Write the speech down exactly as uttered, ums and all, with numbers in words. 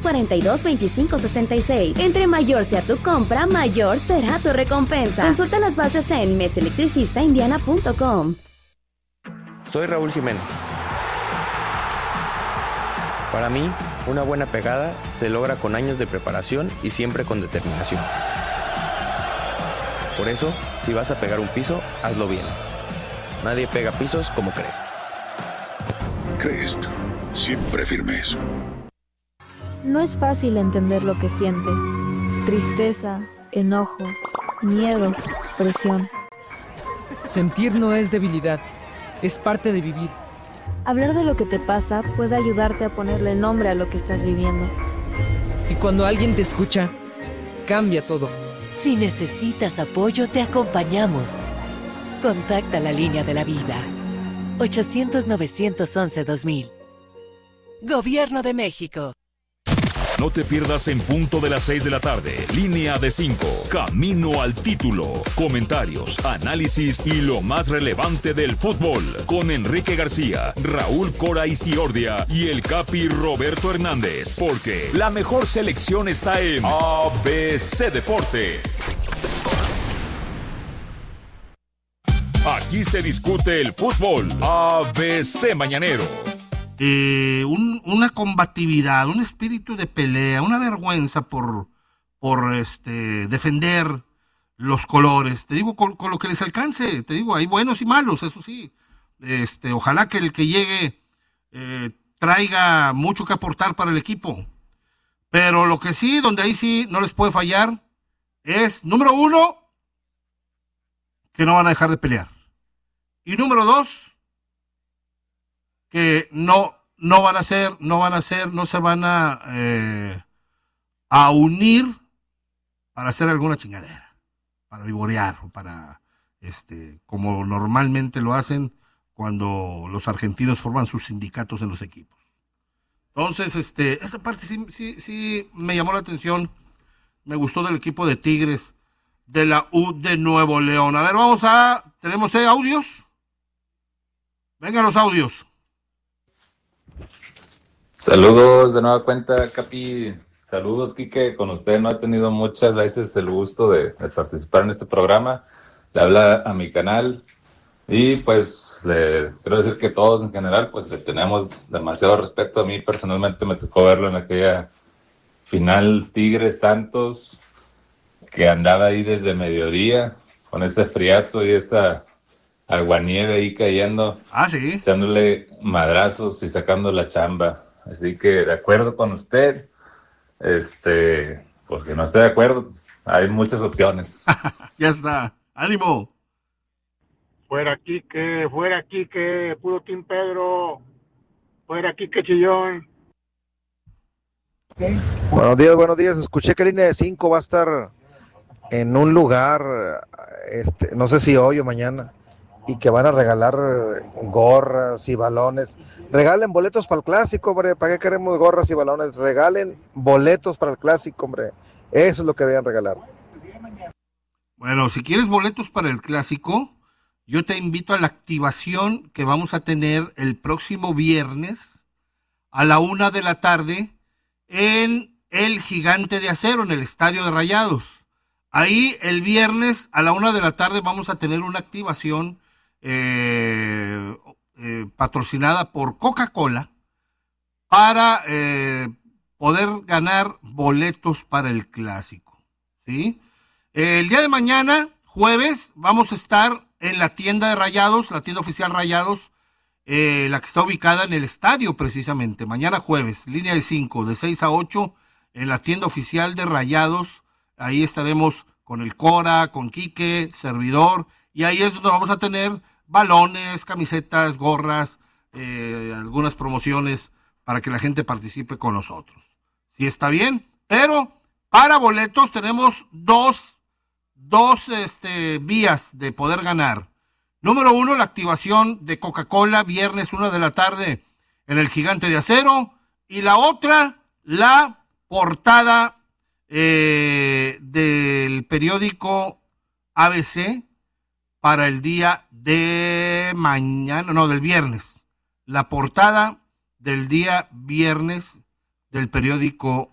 cuarenta y dos, veinticinco sesenta y seis. Entre mayor sea tu compra, mayor será tu recompensa. Consulta las bases en mes electricista indiana punto com. Soy Raúl Jiménez. Para mí, una buena pegada se logra con años de preparación y siempre con determinación. Por eso, si vas a pegar un piso, hazlo bien. Nadie pega pisos como Crest. Crest, siempre firmes. No es fácil entender lo que sientes. Tristeza, enojo, miedo, presión. Sentir no es debilidad, es parte de vivir. Hablar de lo que te pasa puede ayudarte a ponerle nombre a lo que estás viviendo. Y cuando alguien te escucha, cambia todo. Si necesitas apoyo, te acompañamos. Contacta la línea de la vida. ochocientos, novecientos once, dos mil. Gobierno de México. No te pierdas en punto de las seis de la tarde. Línea de cinco. Camino al título. Comentarios, análisis y lo más relevante del fútbol. Con Enrique García, Raúl Cora Isiordia y el Capi Roberto Hernández. Porque la mejor selección está en A B C Deportes. Aquí se discute el fútbol. A B C Mañanero. Eh, un, una combatividad, un espíritu de pelea, una vergüenza por, por este, defender los colores. Te digo, con, con lo que les alcance, te digo, hay buenos y malos, eso sí. Este, ojalá que el que llegue eh, traiga mucho que aportar para el equipo. Pero lo que sí, donde ahí sí no les puede fallar, es, número uno, que no van a dejar de pelear. Y número dos, que no, no van a hacer, no van a hacer, no se van a, eh, a unir para hacer alguna chingadera, para vivorear o para, este, como normalmente lo hacen cuando los argentinos forman sus sindicatos en los equipos. Entonces, este, esa parte sí, sí, sí me llamó la atención, me gustó del equipo de Tigres de la U de Nuevo León. A ver, vamos a, tenemos eh, audios. Vengan los audios. Saludos de nueva cuenta, Capi. Saludos, Quique. Con usted no he tenido muchas veces el gusto de, de participar en este programa. Le habla a mi canal y pues le quiero decir que todos en general pues le tenemos demasiado respeto. A mí personalmente me tocó verlo en aquella final Tigres Santos que andaba ahí desde mediodía con ese friazo y esa aguanieve ahí cayendo. Ah, sí. Echándole madrazos y sacando la chamba. Así que de acuerdo con usted, este, porque no estoy de acuerdo, hay muchas opciones. Ya está, ánimo. Fuera Quique, fuera Quique, puro Team Pedro, fuera Quique Chillón. Buenos días, buenos días, escuché que línea de cinco va a estar en un lugar, este, no sé si hoy o mañana, y que van a regalar gorras y balones. Regalen boletos para el clásico, hombre. ¿Para qué queremos gorras y balones? Regalen boletos para el clásico, hombre. Eso es lo que deberían regalar. Bueno, si quieres boletos para el clásico, yo te invito a la activación que vamos a tener el próximo viernes a la una de la tarde en el Gigante de Acero, en el Estadio de Rayados. Ahí el viernes a la una de la tarde vamos a tener una activación Eh, eh, patrocinada por Coca-Cola para eh, poder ganar boletos para el clásico, ¿sí? Eh, el día de mañana, jueves, vamos a estar en la tienda de Rayados, la tienda oficial Rayados, eh, la que está ubicada en el estadio precisamente. Mañana jueves, línea de cinco, de seis a ocho, en la tienda oficial de Rayados. Ahí estaremos con el Cora, con Quique, servidor, y ahí es donde vamos a tener balones, camisetas, gorras, eh, algunas promociones para que la gente participe con nosotros. Sí, está bien, pero para boletos tenemos dos, dos este, vías de poder ganar. Número uno, la activación de Coca-Cola, viernes una de la tarde en el Gigante de Acero, y la otra, la portada eh, del periódico A B C para el día de mañana, no, del viernes. La portada del día viernes del periódico